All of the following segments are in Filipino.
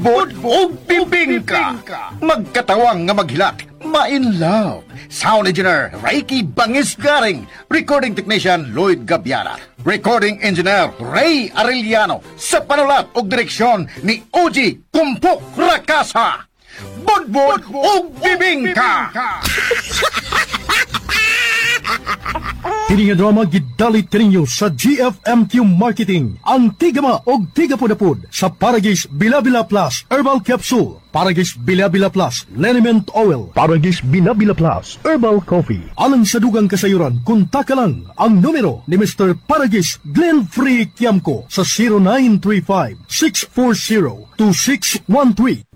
budbud o bibingka. Magkatawang nga maghilat, ma-in love. Sound engineer, Reiki Bangis Garing. Recording technician, Lloyd Gabiana. Recording engineer, Ray Arellano. Sa panulat o direksyon ni Oji Kumpok Rakasa. Budbud o bibingka. Kini nga drama gidalit kaninyo sa GFMQ Marketing. Ang tigama o tigapudapud sa Paragis Bila-Bila Plus Herbal Capsule, Paragis Bila-Bila Plus Liniment Oil, Paragis Bila-Bila Plus Herbal Coffee. Alang sa dugang kasayuran, kontak ka lang ang numero ni Mr. Paragis Glenn Free Kiamco sa 0935-640-2613.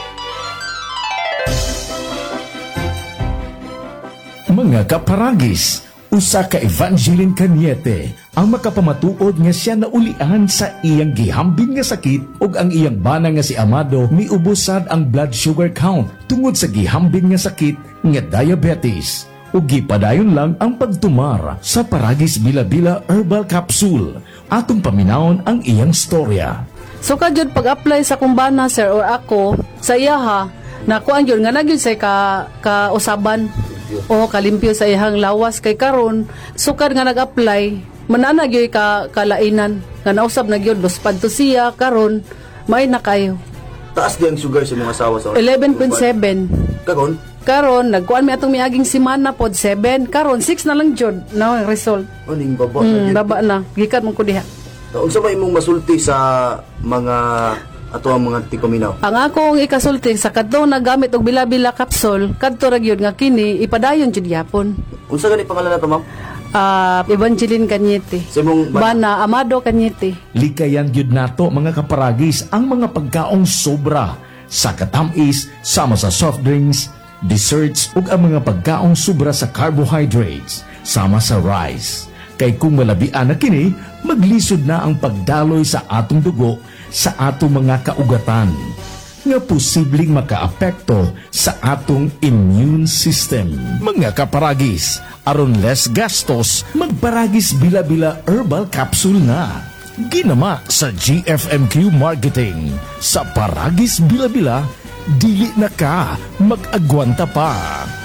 Mga kaparagis, usa ka Evangeline Cañete ang makapamatuod nga siya naulian sa iyang gihambing nga sakit ug ang iyang bana nga si Amado miubusad ang blood sugar count tungod sa gihambing nga sakit nga diabetes. Ug gipadayon lang ang pagtumar sa Paragis Bila-Bila Herbal Capsule. Atong paminawon ang iyang storya. So kadyod pag-apply sa kumbana sir or ako sa iyaha na kuan gyud nga nagyud say ka usaban o kalimpyo sa iyang lawas kay karon sukad nga nag-apply manana gyud ka kalainan nga nausab na gyud luspad to siya karon may na kayo. Taas di ang sugar sa mga asawa sa 11.7 karon nagkuan mi atong miaging semana pod 7 karon 6 na lang jud na ang result. Aning baba baba na gikat man ko diha. Unsa may imong masulti sa mga ato ang mga tikominaw? Ang akong ikasulti sa kadto nagamit og Bila-Bila capsule kadto ra gyud nga kini ipadayon jud yapon. Unsa gani pangalan nato, ma'am? Evangeline Cañete. Sa imong Bana Amado Cañete. Likayan gyud nato mga kaparagis ang mga pagkaong sobra sa katamis sama sa soft drinks, desserts ug ang mga pagkaong sobra sa carbohydrates sama sa rice. Kay kung malabian na kini, maglisod na ang pagdaloy sa atong dugo sa atong mga kaugatan nga posibleng makaapekto sa atong immune system. Mga kaparagis, aron less gastos, magparagis Bila-Bila Herbal Capsule na. Ginama sa GFMQ Marketing. Sa Paragis Bila-Bila, dili na ka mag-agwanta pa.